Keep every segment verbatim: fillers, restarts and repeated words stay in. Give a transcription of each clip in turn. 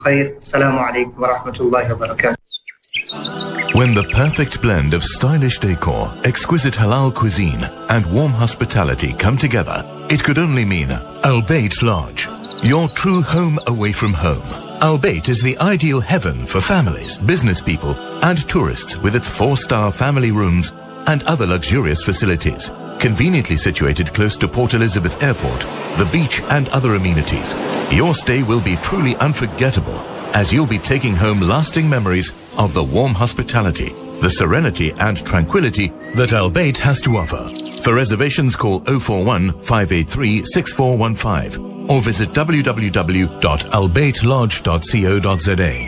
خير. السلام عليكم ورحمة الله وبركاته. When the perfect blend of stylish decor, exquisite halal cuisine, and warm hospitality come together, it could only mean Al Bayt Lodge, your true home away from home. Al Bayt is the ideal heaven for families, business people, and tourists with its four-star family rooms and other luxurious facilities. Conveniently situated close to Port Elizabeth Airport, the beach, and other amenities, your stay will be truly unforgettable, as you'll be taking home lasting memories of the warm hospitality, the serenity and tranquility that Al Bayt has to offer. For reservations, call oh four one, five eight three, six four one five or visit w w w dot al bayt lodge dot co dot z a.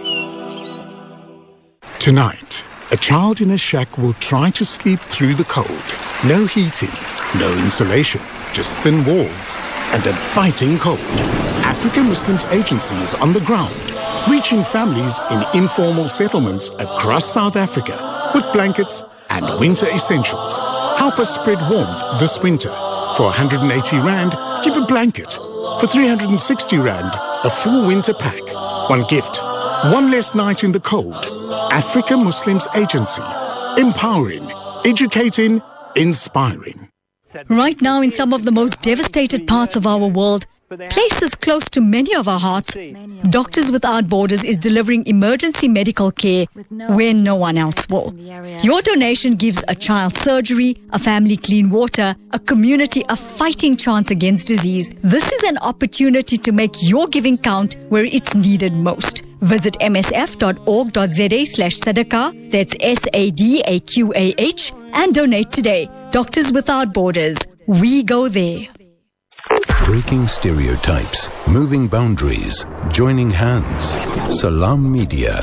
Tonight, a child in a shack will try to sleep through the cold. No heating, no insulation, just thin walls and a biting cold. African Muslims Agency is on the ground, reaching families in informal settlements across South Africa with blankets and winter essentials. Help us spread warmth this winter. For one hundred eighty rand, give a blanket. For three hundred sixty rand, a full winter pack. One gift, one less night in the cold. African Muslims Agency. Empowering, educating, inspiring. Right now, in some of the most devastated parts of our world, places close to many of our hearts, Doctors Without Borders is delivering emergency medical care where no one else will. Your donation gives a child surgery, a family clean water, a community a fighting chance against disease. This is an opportunity to make your giving count where it's needed most. Visit m s f dot org dot z a slash sadaqah, that's S A D A Q A H, and donate today. Doctors Without Borders. We go there. Breaking stereotypes, moving boundaries, joining hands. Salam Media.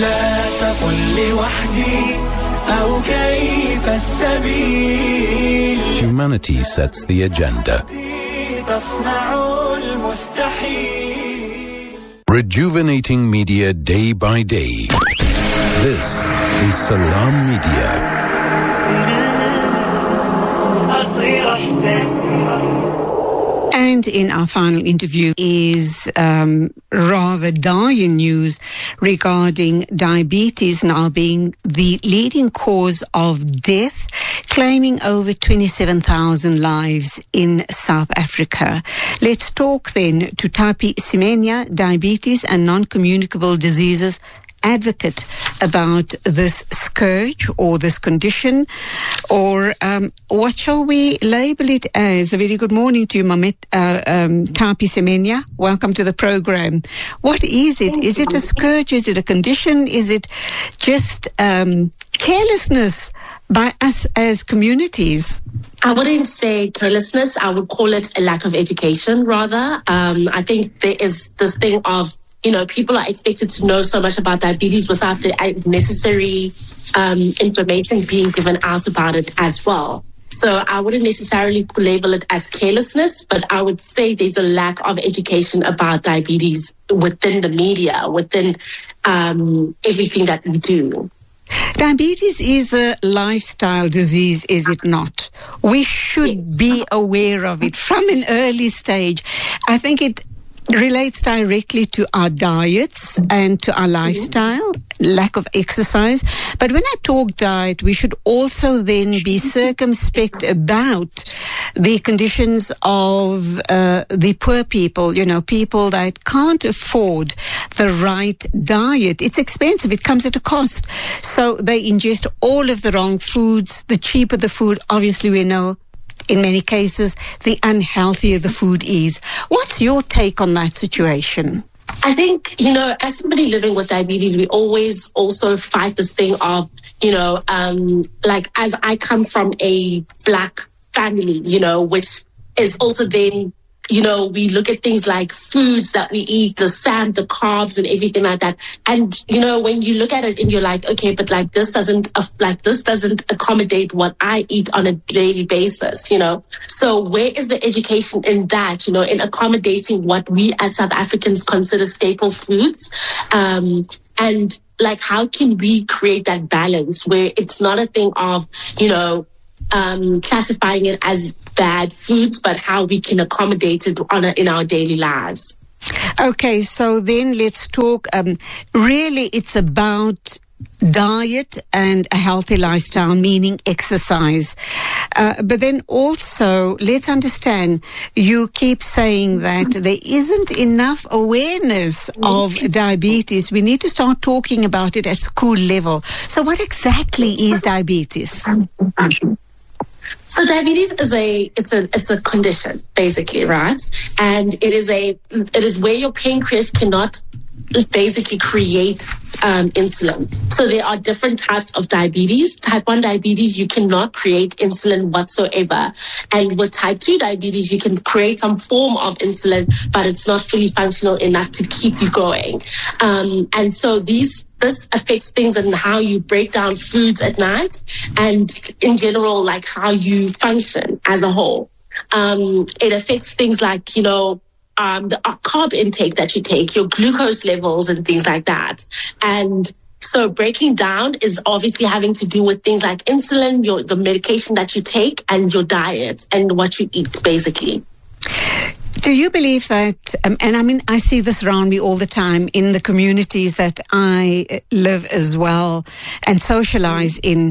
Humanity sets the agenda. Rejuvenating media day by day. This is Salam Media. And in our final interview is um, rather dire news regarding diabetes now being the leading cause of death, claiming over twenty-seven thousand lives in South Africa. Let's talk then to Tapi Semenya, diabetes and non-communicable diseases advocate, about this scourge or this condition, or um, what shall we label it as? A very good morning to you, Mamet, uh, um, Tapi Semenya. Welcome to the program. What is it? Is it a scourge? Is it a condition? Is it just um, carelessness by us as communities? I wouldn't say carelessness. I would call it a lack of education, rather. Um, I think there is this thing of, you know, people are expected to know so much about diabetes without the necessary um, information being given out about it as well. So I wouldn't necessarily label it as carelessness, but I would say there's a lack of education about diabetes within the media, within um, everything that we do. Diabetes is a lifestyle disease, is it not? We should yes. be aware of it from an early stage. I think it relates directly to our diets and to our lifestyle, lack of exercise. But when I talk diet, we should also then be circumspect about the conditions of uh, the poor people, you know, people that can't afford the right diet. It's expensive. It comes at a cost. So they ingest all of the wrong foods. The cheaper the food, obviously we know, in many cases, the unhealthier the food is. What's your take on that situation? I think, you know, as somebody living with diabetes, we always also fight this thing of, you know, um, like as I come from a Black family, you know, which is also then, you know, we look at things like foods that we eat, the sand, the carbs and everything like that. And, you know, when you look at it and you're like, okay, but like this doesn't, uh, like this doesn't accommodate what I eat on a daily basis, you know? So where is the education in that, you know, in accommodating what we as South Africans consider staple foods? Um, and like, how can we create that balance where it's not a thing of, you know, um, classifying it as bad foods, but how we can accommodate it on a, in our daily lives. Okay, so then let's talk. Um, really, it's about diet and a healthy lifestyle, meaning exercise. Uh, but then also, let's understand, you keep saying that there isn't enough awareness of diabetes. We need to start talking about it at school level. So what exactly is diabetes? So diabetes is a it's a it's a condition, basically, right? And it is a it is where your pancreas cannot basically create um, insulin. So there are different types of diabetes. Type one diabetes, you cannot create insulin whatsoever. And with type two diabetes, you can create some form of insulin, but it's not fully functional enough to keep you going. Um, and so these This affects things and how you break down foods at night and in general, like how you function as a whole. Um, it affects things like, you know, um, the carb intake that you take, your glucose levels and things like that. And so breaking down is obviously having to do with things like insulin, your the medication that you take, and your diet and what you eat, basically. Do you believe that, um, and I mean, I see this around me all the time in the communities that I live as well and socialize in,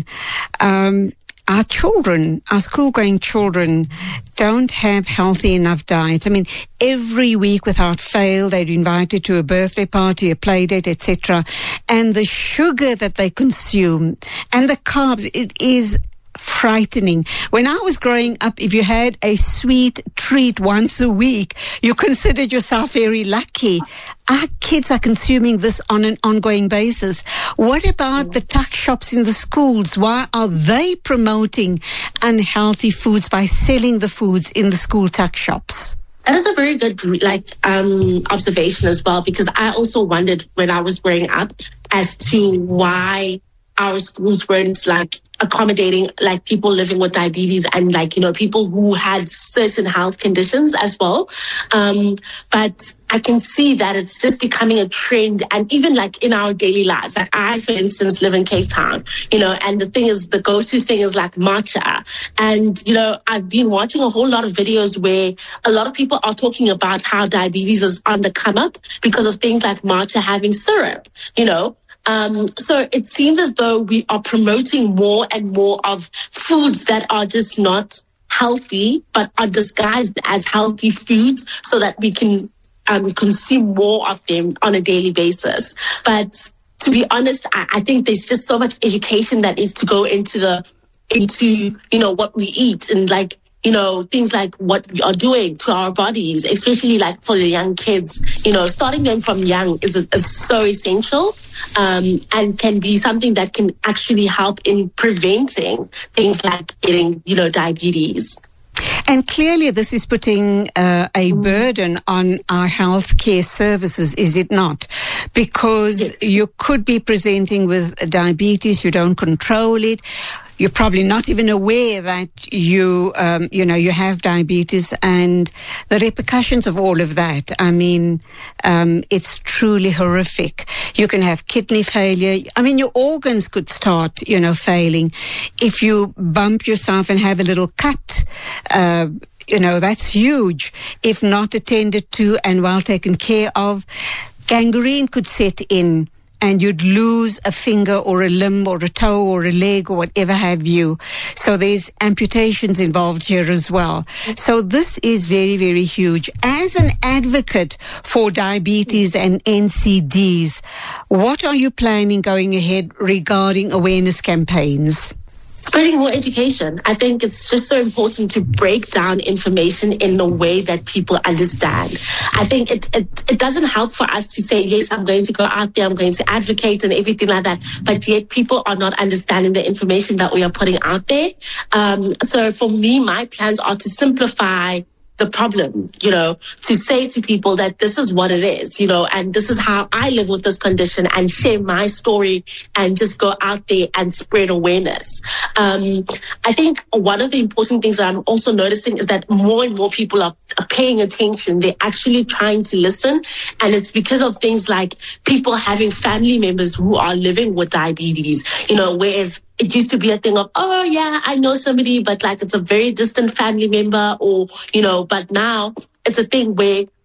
um, our children, our school-going children don't have healthy enough diets. I mean, every week without fail, they're invited to a birthday party, a play date, et cetera. And the sugar that they consume and the carbs, it is frightening. When I was growing up, if you had a sweet treat once a week, you considered yourself very lucky. Our kids are consuming this on an ongoing basis. What about the tuck shops in the schools? Why are they promoting unhealthy foods by selling the foods in the school tuck shops? That is a very good like um, observation as well, because I also wondered when I was growing up as to why our schools weren't like accommodating like people living with diabetes and like, you know, people who had certain health conditions as well. Um, but I can see that it's just becoming a trend, and even like in our daily lives. Like I, for instance, live in Cape Town, you know, and the thing is, the go-to thing is like matcha. And, you know, I've been watching a whole lot of videos where a lot of people are talking about how diabetes is on the come up because of things like matcha having syrup, you know. Um, so it seems as though we are promoting more and more of foods that are just not healthy, but are disguised as healthy foods so that we can um, consume more of them on a daily basis. But to be honest, I, I think there's just so much education that needs to go into the, into, you know, what we eat and like, you know, things like what we are doing to our bodies, especially like for the young kids, you know, starting them from young is, is so essential um, and can be something that can actually help in preventing things like getting, you know, diabetes. And clearly this is putting uh, a burden on our healthcare services, is it not? Because yes. You could be presenting with diabetes, you don't control it. You're probably not even aware that you, um, you know, you have diabetes, and the repercussions of all of that. I mean, um, it's truly horrific. You can have kidney failure. I mean, your organs could start, you know, failing. If you bump yourself and have a little cut, uh, you know, that's huge. If not attended to and well taken care of, gangrene could set in, and you'd lose a finger or a limb or a toe or a leg or whatever have you. So there's amputations involved here as well. So this is very, very huge. As an advocate for diabetes and N C Ds, what are you planning going ahead regarding awareness campaigns? Spreading more education. I think it's just so important to break down information in a way that people understand. I think it, it, it doesn't help for us to say, yes, I'm going to go out there, I'm going to advocate and everything like that, but yet people are not understanding the information that we are putting out there. Um, so for me, my plans are to simplify the problem, you know, to say to people that this is what it is, you know, and this is how I live with this condition, and share my story and just go out there and spread awareness. Um, I think one of the important things that I'm also noticing is that more and more people are, are paying attention. They're actually trying to listen. And it's because of things like people having family members who are living with diabetes, you know, whereas it used to be a thing of, oh, yeah, I know somebody, but like it's a very distant family member, or, you know, but now it's a thing where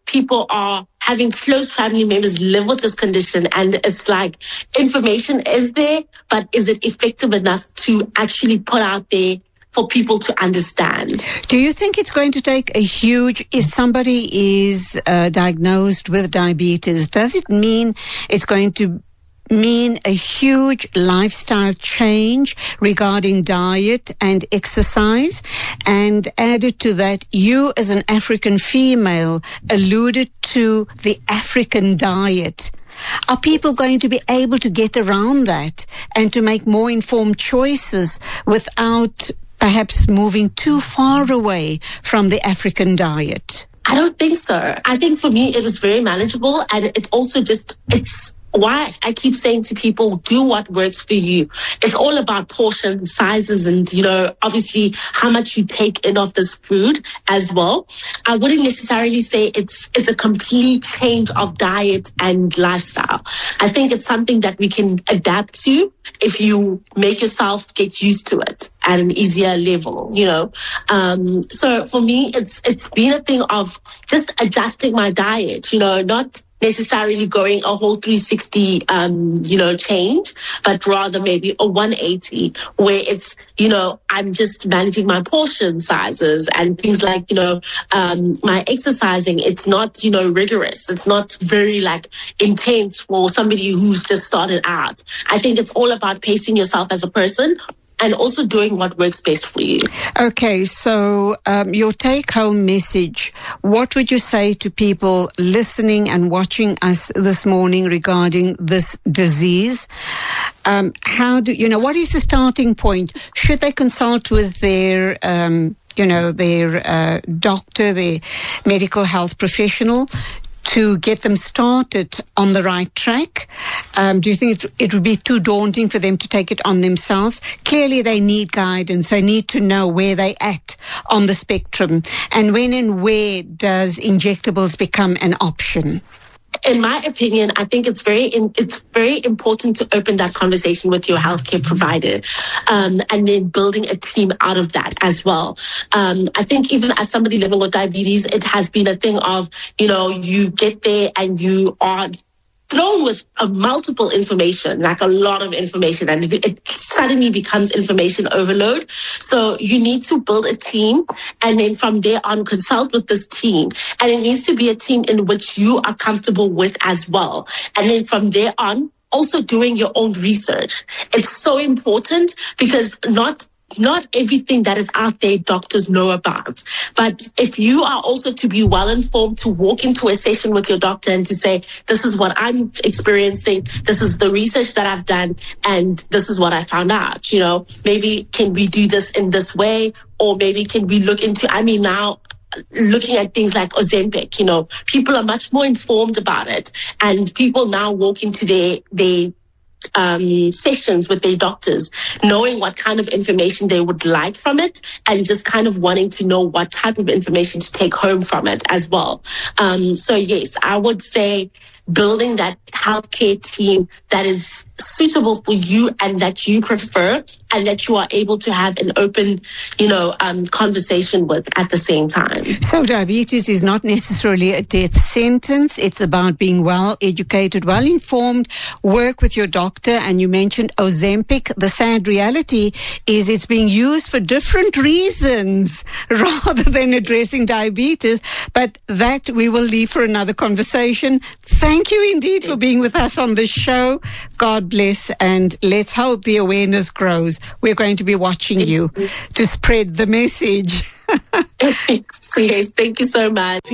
people are having close family members live with this condition, and it's like information is there, but is it effective enough to actually put out there for people to understand? Do you think it's going to take a huge, if somebody is uh, diagnosed with diabetes, does it mean it's going to mean a huge lifestyle change regarding diet and exercise? And added to that, you as an African female alluded to the African diet. Are people going to be able to get around that and to make more informed choices without perhaps moving too far away from the African diet? I don't think so. I think for me, it was very manageable, and it also just, it's why I keep saying to people, do what works for you. It's all about portion sizes and, you know, obviously how much you take in of this food as well. I wouldn't necessarily say it's it's a complete change of diet and lifestyle. I think it's something that we can adapt to if you make yourself get used to it at an easier level, you know. Um, so for me, it's it's been a thing of just adjusting my diet, you know, not necessarily going a whole three sixty, um, you know, change, but rather maybe a one eighty where it's, you know, I'm just managing my portion sizes and things like, you know, um, my exercising. It's not, you know, rigorous. It's not very like intense for somebody who's just started out. I think it's all about pacing yourself as a person and also doing what works best for you. Okay, so um, your take-home message, what would you say to people listening and watching us this morning regarding this disease? Um, how do, you know, what is the starting point? Should they consult with their, um, you know, their uh, doctor, their medical health professional, to get them started on the right track? Um, do you think it, it would be too daunting for them to take it on themselves? Clearly, they need guidance. They need to know where they're at on the spectrum. And when and where does injectables become an option? In my opinion, I think it's very in, it's very important to open that conversation with your healthcare provider, um, and then building a team out of that as well. Um, I think even as somebody living with diabetes, it has been a thing of, you know, you get there and you are thrown with a multiple information, like a lot of information, and it suddenly becomes information overload. So you need to build a team, and then from there on consult with this team. And it needs to be a team in which you are comfortable with as well. And then from there on, also doing your own research. It's so important because not Not everything that is out there doctors know about. But if you are also to be well informed, to walk into a session with your doctor and to say, this is what I'm experiencing, this is the research that I've done, and this is what I found out, you know, maybe can we do this in this way? Or maybe can we look into, I mean, now looking at things like Ozempic, you know, people are much more informed about it. And people now walk into their, their, Um, sessions with their doctors, knowing what kind of information they would like from it, and just kind of wanting to know what type of information to take home from it as well. Um, so yes, I would say building that healthcare team that is suitable for you and that you prefer, and that you are able to have an open, you know, um, conversation with at the same time. So diabetes is not necessarily a death sentence. It's about being well educated, well informed, work with your doctor. And you mentioned Ozempic. The sad reality is it's being used for different reasons rather than addressing diabetes. But that we will leave for another conversation. Thank you indeed for being with us on this show. God bless, and let's hope the awareness grows. We're going to be watching you to spread the message. Yes, thank you so much.